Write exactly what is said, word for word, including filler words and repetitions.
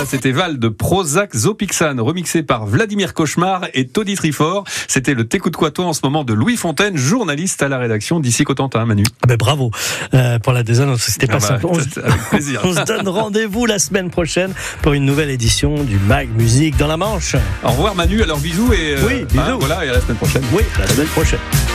c'était Val de Prozac Zopixan, remixé par Vladimir Cauchemar et Tony Trifort. C'était le T'écoutes quoi toi en ce moment de Louis Fontaine, journaliste à la rédaction d'ici Cotentin, Manu. Ah ben bravo euh, pour la désannonce, c'était pas Ah bah, simple. On, avec plaisir. on se donne rendez-vous la semaine prochaine pour une nouvelle édition du Mag Musique dans la Manche. Au revoir Manu, alors bisous et euh, oui, bisous. Hein, voilà, et à la semaine prochaine. Oui, à la semaine prochaine.